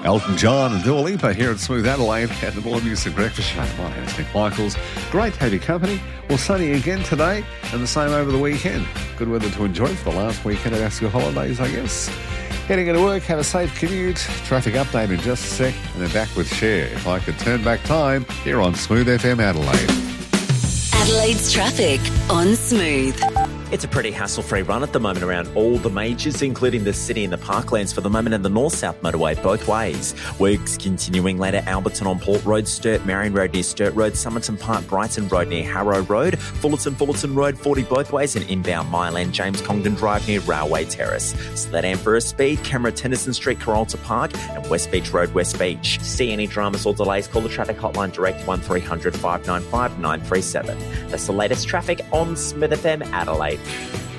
Elton John and Dua Lipa here at Smooth Adelaide at the More Music Breakfast Show. My name is Nick Michaels. Great to have your company. Well, sunny again today and the same over the weekend. Good weather to enjoy for the last weekend of our school holidays, I guess. Heading into work, have a safe commute. Traffic update in just a sec and then back with Cher. If I could turn back time here on Smooth FM Adelaide. Adelaide's traffic on Smooth. It's a pretty hassle-free run at the moment around all the majors, including the city and the parklands for the moment, and the north-south motorway both ways. Works continuing later, Alberton on Port Road, Sturt, Marion Road near Sturt Road, Somerton Park, Brighton Road near Harrow Road, Fullerton Road 40 both ways, and inbound Myland, James Congdon Drive near Railway Terrace. Sled for a speed, Camera Tennyson Street, Carolta Park, and West Beach Road, West Beach. See any dramas or delays, call the traffic hotline direct 1300 595 937. That's the latest traffic on Smith FM Adelaide.